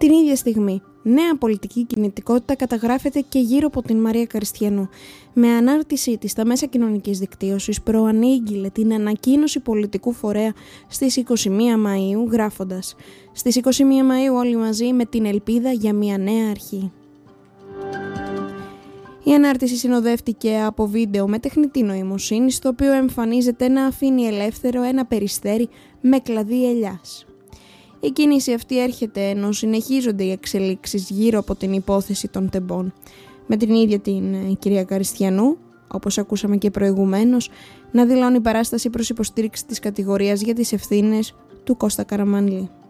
Την ίδια στιγμή, νέα πολιτική κινητικότητα καταγράφεται και γύρω από την Μαρία Καριστιανού. Με ανάρτησή της στα μέσα κοινωνικής δικτύωσης προανήγγειλε την ανακοίνωση πολιτικού φορέα στις 21 Μαΐου γράφοντας «Στις 21 Μαΐου όλοι μαζί με την ελπίδα για μια νέα αρχή». Η ανάρτηση συνοδεύτηκε από βίντεο με τεχνητή νοημοσύνη, στο οποίο εμφανίζεται να αφήνει ελεύθερο ένα περιστέρι με κλαδί ελιάς. Η κίνηση αυτή έρχεται ενώ συνεχίζονται οι εξελίξεις γύρω από την υπόθεση των τεμπών, με την ίδια την κυρία Καριστιανού, όπως ακούσαμε και προηγουμένως, να δηλώνει παράσταση προς υποστήριξη της κατηγορίας για τις ευθύνες του Κώστα Καραμανλή.